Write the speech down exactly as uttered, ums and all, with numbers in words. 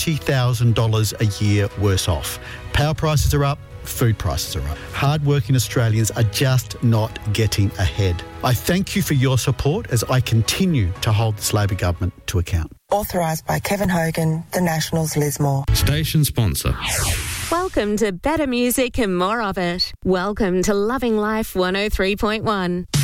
thirty thousand dollars a year worse off. Power prices are up, food prices are up. Hard-working Australians are just not getting ahead. I thank you for your support as I continue to hold this Labor government to account. Authorised by Kevin Hogan, The Nationals, Lismore. Station sponsor. Welcome to better music and more of it. Welcome to Loving Life one oh three point one.